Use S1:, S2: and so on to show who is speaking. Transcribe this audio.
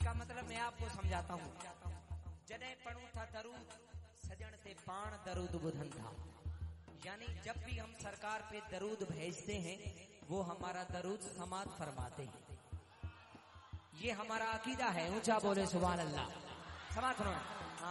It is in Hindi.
S1: इसका मतलब मैं आपको समझाता हूँ। जने पढ़ू था दरूद सजन से पाण दरूद बुधन था, यानी जब भी हम सरकार पे दरूद भेजते हैं वो हमारा दरूद समाप्त फरमाते हैं। ये हमारा अकीदा है। ऊंचा बोले सुभान अल्लाह। समाप्त होना।